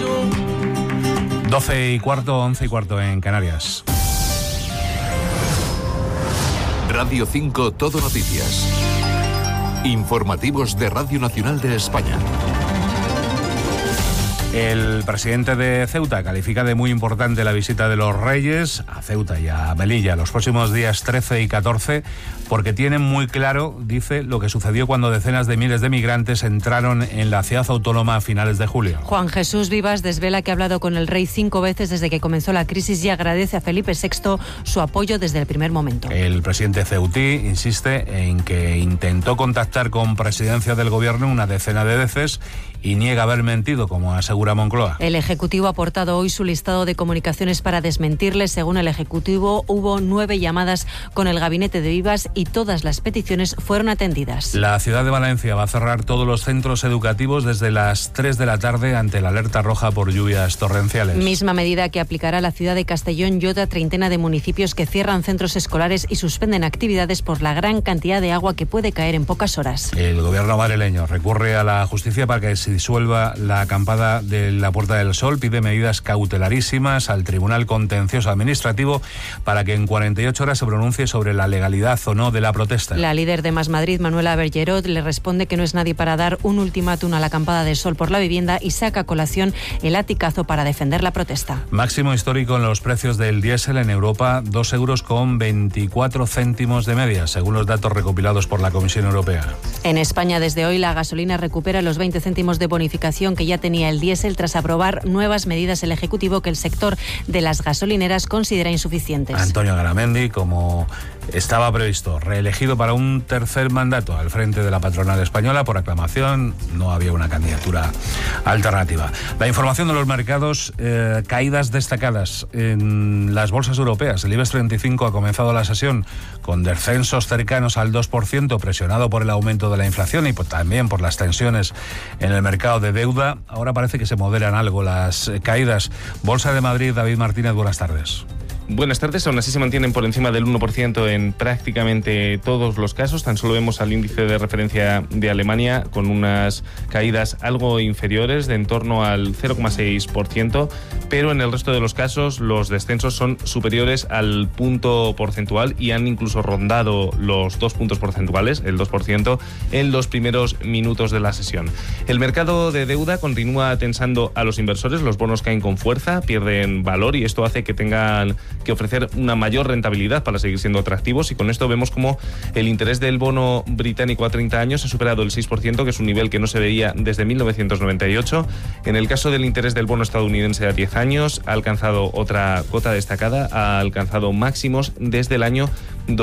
12:15, 11:15 en Canarias. Radio 5 Todo Noticias. Informativos de Radio Nacional de España. El presidente de Ceuta califica de muy importante la visita de los Reyes a Ceuta y a Melilla los próximos días 13 y 14 porque tienen muy claro, dice, lo que sucedió cuando decenas de miles de migrantes entraron en la ciudad autónoma a finales de julio. Juan Jesús Vivas desvela que ha hablado con el rey 5 veces desde que comenzó la crisis y agradece a Felipe VI su apoyo desde el primer momento. El presidente ceutí insiste en que intentó contactar con presidencia del gobierno una decena de veces y niega haber mentido, como asegura Moncloa. El Ejecutivo ha aportado hoy su listado de comunicaciones para desmentirle. Según el Ejecutivo, hubo 9 llamadas con el gabinete de Vivas y todas las peticiones fueron atendidas. La ciudad de Valencia va a cerrar todos los centros educativos desde las 3 de la tarde ante la alerta roja por lluvias torrenciales. Misma medida que aplicará la ciudad de Castellón y otra treintena de municipios que cierran centros escolares y suspenden actividades por la gran cantidad de agua que puede caer en pocas horas. El gobierno madrileño recurre a la justicia para que se disuelva la acampada de la Puerta del Sol, pide medidas cautelarísimas al Tribunal Contencioso Administrativo para que en 48 horas se pronuncie sobre la legalidad o no de la protesta. La líder de Más Madrid, Manuela Bergerot, le responde que no es nadie para dar un ultimátum a la acampada del Sol por la vivienda y saca a colación el aticazo para defender la protesta. Máximo histórico en los precios del diésel en Europa, 2,24 euros de media, según los datos recopilados por la Comisión Europea. En España, desde hoy, la gasolina recupera los 20 céntimos de bonificación que ya tenía el diésel tras aprobar nuevas medidas el Ejecutivo que el sector de las gasolineras considera insuficientes. Antonio Garamendi, como estaba previsto, reelegido para un tercer mandato al frente de la patronal española por aclamación, no había una candidatura alternativa. La información de los mercados, caídas destacadas en las bolsas europeas. El IBEX 35 ha comenzado la sesión con descensos cercanos al 2%, presionado por el aumento de la inflación y también por las tensiones en el mercado de deuda. Ahora parece que se moderan algo las caídas. Bolsa de Madrid, David Martínez, buenas tardes. Buenas tardes, aún así se mantienen por encima del 1% en prácticamente todos los casos. Tan solo vemos al índice de referencia de Alemania con unas caídas algo inferiores de en torno al 0,6%, pero en el resto de los casos los descensos son superiores al punto porcentual y han incluso rondado los 2 puntos porcentuales, el 2%, en los primeros minutos de la sesión. El mercado de deuda continúa tensando a los inversores, los bonos caen con fuerza, pierden valor y esto hace que tengan que ofrecer una mayor rentabilidad para seguir siendo atractivos y con esto vemos como el interés del bono británico a 30 años ha superado el 6%, que es un nivel que no se veía desde 1998. En el caso del interés del bono estadounidense a 10 años ha alcanzado otra cota destacada, ha alcanzado máximos desde el año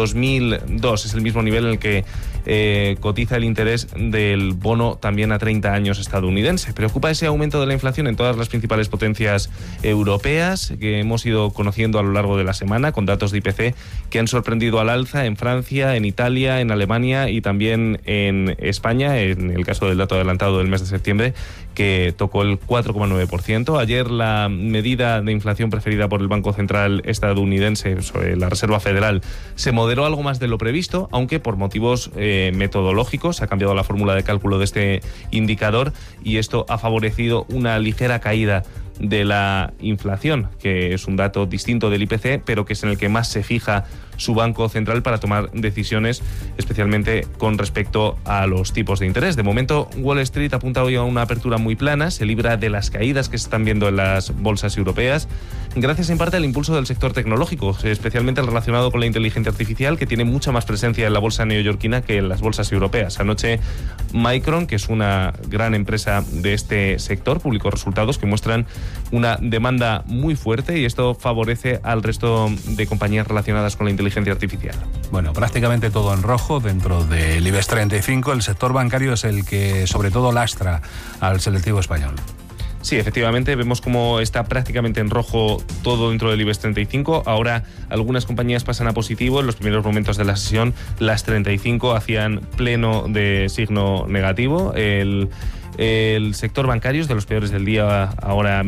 2002. Es el mismo nivel en el que cotiza el interés del bono también a 30 años estadounidense. Preocupa ese aumento de la inflación en todas las principales potencias europeas que hemos ido conociendo a lo largo de la semana, con datos de IPC que han sorprendido al alza en Francia, en Italia, en Alemania y también en España, en el caso del dato adelantado del mes de septiembre, que tocó el 4,9%. Ayer la medida de inflación preferida por el Banco Central estadounidense, sobre la Reserva Federal, se moderó algo más de lo previsto, aunque por motivos metodológicos ha cambiado la fórmula de cálculo de este indicador y esto ha favorecido una ligera caída de la inflación, que es un dato distinto del IPC, pero que es en el que más se fija su Banco Central para tomar decisiones, especialmente con respecto a los tipos de interés. De momento, Wall Street apunta hoy a una apertura muy plana, se libra de las caídas que se están viendo en las bolsas europeas, gracias en parte al impulso del sector tecnológico, especialmente el relacionado con la inteligencia artificial, que tiene mucha más presencia en la bolsa neoyorquina que en las bolsas europeas. Anoche, Micron, que es una gran empresa de este sector, publicó resultados que muestran una demanda muy fuerte y esto favorece al resto de compañías relacionadas con la inteligencia artificial. Bueno, prácticamente todo en rojo dentro del IBEX 35. El sector bancario es el que sobre todo lastra al selectivo español. Sí, efectivamente, vemos cómo está prácticamente en rojo todo dentro del IBEX 35. Ahora algunas compañías pasan a positivo. En los primeros momentos de la sesión, las 35 hacían pleno de signo negativo. El sector bancario es de los peores del día ahora